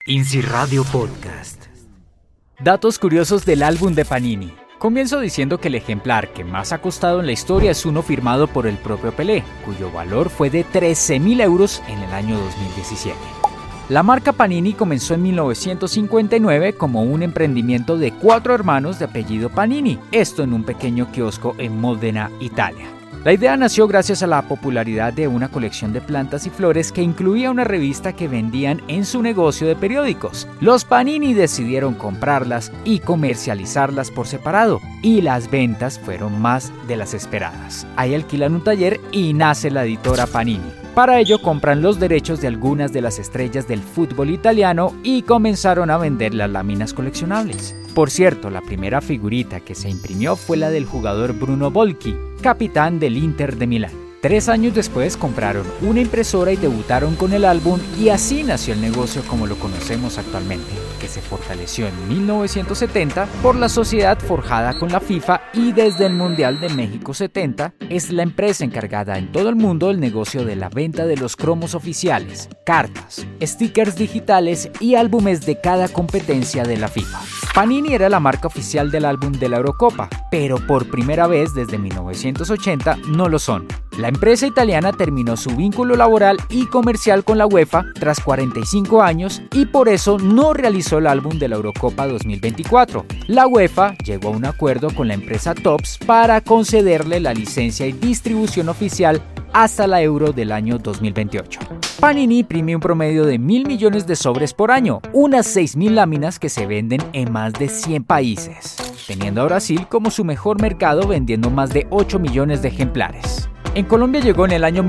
INSI Radio Podcast. Datos curiosos del álbum de Panini. Comienzo diciendo que el ejemplar que más ha costado en la historia es uno firmado por el propio Pelé, cuyo valor fue de 13.000 euros en el año 2017. La marca Panini comenzó en 1959 como un emprendimiento de 4 hermanos de apellido Panini, esto en un pequeño kiosco en Módena, Italia. La idea nació gracias a la popularidad de una colección de plantas y flores que incluía una revista que vendían en su negocio de periódicos. Los Panini decidieron comprarlas y comercializarlas por separado, y las ventas fueron más de las esperadas. Ahí alquilan un taller y nace la editora Panini. Para ello compran los derechos de algunas de las estrellas del fútbol italiano y comenzaron a vender las láminas coleccionables. Por cierto, la primera figurita que se imprimió fue la del jugador Bruno Bolchi, capitán del Inter de Milán. 3 años después compraron una impresora y debutaron con el álbum, y así nació el negocio como lo conocemos actualmente, que se fortaleció en 1970 por la sociedad forjada con la FIFA, y desde el Mundial de México 70 es la empresa encargada en todo el mundo del negocio de la venta de los cromos oficiales, cartas, stickers digitales y álbumes de cada competencia de la FIFA. Panini era la marca oficial del álbum de la Eurocopa, pero por primera vez desde 1980 no lo son. La empresa italiana terminó su vínculo laboral y comercial con la UEFA tras 45 años y por eso no realizó el álbum de la Eurocopa 2024. La UEFA llegó a un acuerdo con la empresa Topps para concederle la licencia y distribución oficial hasta la Euro del año 2028. Panini imprime un promedio de 1.000 millones de sobres por año, unas 6.000 láminas que se venden en más de 100 países, teniendo a Brasil como su mejor mercado vendiendo más de 8 millones de ejemplares. En Colombia llegó en el año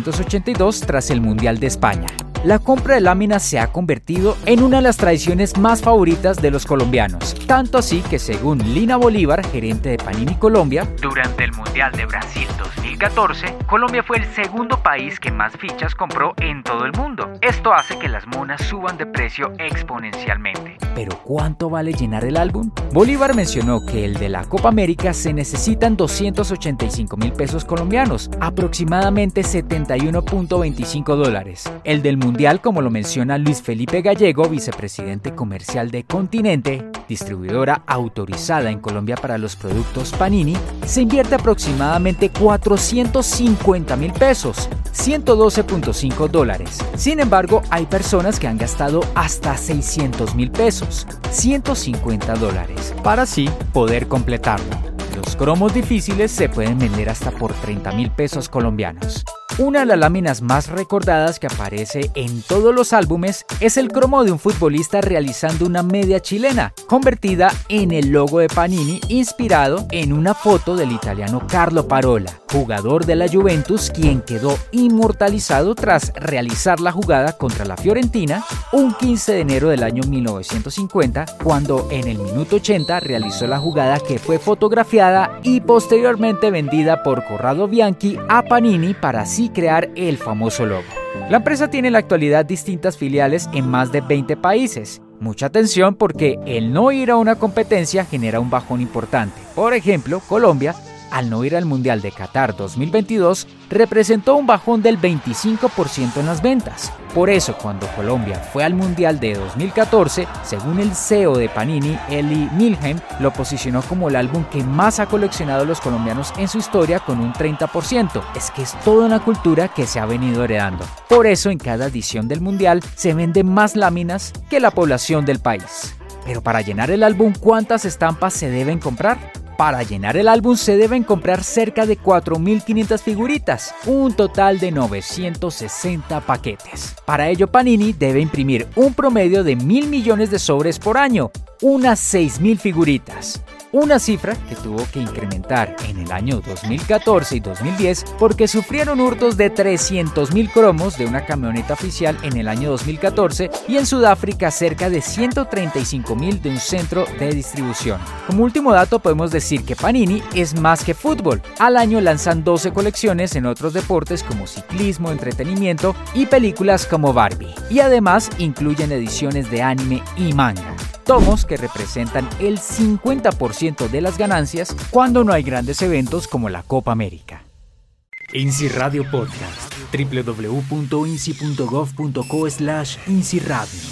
1982 tras el Mundial de España. La compra de láminas se ha convertido en una de las tradiciones más favoritas de los colombianos, tanto así que según Lina Bolívar, gerente de Panini Colombia, durante el Mundial de Brasil 2014, Colombia fue el segundo país que más fichas compró en todo el mundo. Esto hace que las monas suban de precio exponencialmente. ¿Pero cuánto vale llenar el álbum? Bolívar mencionó que el de la Copa América se necesitan 285.000 pesos colombianos, aproximadamente $71.25. El del Mundial, como lo menciona Luis Felipe Gallego, vicepresidente comercial de Continente, distribuidora autorizada en Colombia para los productos Panini, se invierte aproximadamente 450.000 pesos, $112.5. Sin embargo, hay personas que han gastado hasta 600.000 pesos, $150, para así poder completarlo. Los cromos difíciles se pueden vender hasta por 30.000 pesos colombianos. Una de las láminas más recordadas que aparece en todos los álbumes es el cromo de un futbolista realizando una media chilena, convertida en el logo de Panini, inspirado en una foto del italiano Carlo Parola, jugador de la Juventus, quien quedó inmortalizado tras realizar la jugada contra la Fiorentina un 15 de enero del año 1950, cuando en el minuto 80 realizó la jugada que fue fotografiada y posteriormente vendida por Corrado Bianchi a Panini para así crear el famoso logo. La empresa tiene en la actualidad distintas filiales en más de 20 países. Mucha atención porque el no ir a una competencia genera un bajón importante. Por ejemplo, Colombia, al no ir al Mundial de Qatar 2022, representó un bajón del 25% en las ventas. Por eso, cuando Colombia fue al Mundial de 2014, según el CEO de Panini, Eli Milhem, lo posicionó como el álbum que más ha coleccionado los colombianos en su historia con un 30%. Es que es toda una cultura que se ha venido heredando. Por eso, en cada edición del Mundial se venden más láminas que la población del país. Pero para llenar el álbum, ¿cuántas estampas se deben comprar? Para llenar el álbum se deben comprar cerca de 4.500 figuritas, un total de 960 paquetes. Para ello, Panini debe imprimir un promedio de 1.000 millones de sobres por año, unas 6.000 figuritas. Una cifra que tuvo que incrementar en el año 2014 y 2010 porque sufrieron hurtos de 300.000 cromos de una camioneta oficial en el año 2014 y en Sudáfrica cerca de 135.000 de un centro de distribución. Como último dato podemos decir que Panini es más que fútbol. Al año lanzan 12 colecciones en otros deportes como ciclismo, entretenimiento y películas como Barbie. Y además incluyen ediciones de anime y manga. Tomos que representan el 50% de las ganancias cuando no hay grandes eventos como la Copa América. INSI Radio Podcast, www.insi.gov.co/INSI Radio.